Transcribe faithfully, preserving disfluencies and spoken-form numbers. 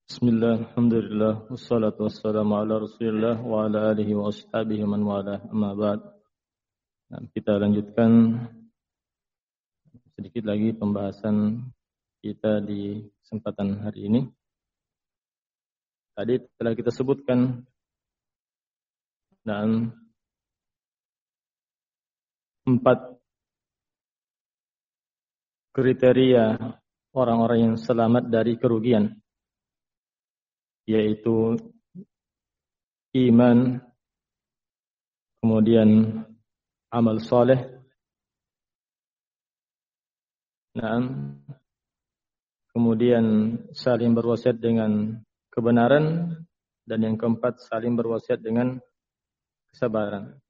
Bismillah, alhamdulillah, wassalatu wassalamu ala rasulillah wa ala alihi wa ashabihi man wala, amma ba'd. Nah, kita lanjutkan sedikit lagi pembahasan kita di kesempatan hari ini. Tadi telah kita sebutkan dan empat kriteria orang-orang yang selamat dari kerugian, yaitu iman, kemudian amal soleh, nah, kemudian saling berwasiat dengan kebenaran, dan yang keempat saling berwasiat dengan kesabaran.